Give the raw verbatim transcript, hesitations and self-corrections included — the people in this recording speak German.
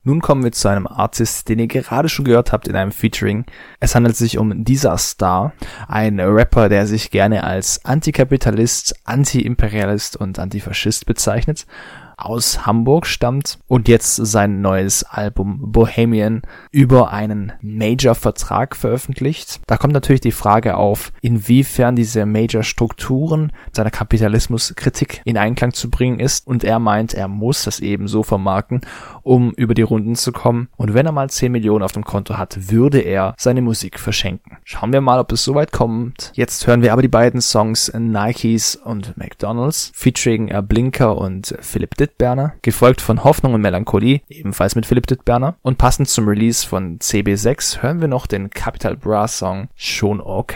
Nun kommen wir zu einem Artist, den ihr gerade schon gehört habt in einem Featuring. Es handelt sich um Disarstar, ein Rapper, der sich gerne als Antikapitalist, Anti-Imperialist und Antifaschist bezeichnet, aus Hamburg stammt und jetzt sein neues Album Bohemian über einen Major-Vertrag veröffentlicht. Da kommt natürlich die Frage auf, inwiefern diese Major-Strukturen seiner Kapitalismuskritik in Einklang zu bringen ist, und er meint, er muss das eben so vermarkten, um über die Runden zu kommen, und wenn er mal zehn Millionen auf dem Konto hat, würde er seine Musik verschenken. Schauen wir mal, ob es soweit kommt. Jetzt hören wir aber die beiden Songs Nikes und McDonald's, featuring Blinker und Philipp Dittberner, gefolgt von Hoffnung und Melancholie, ebenfalls mit Philipp Dittberner, und passend zum Release von C B sechs hören wir noch den Capital Bra Song Schon Okay.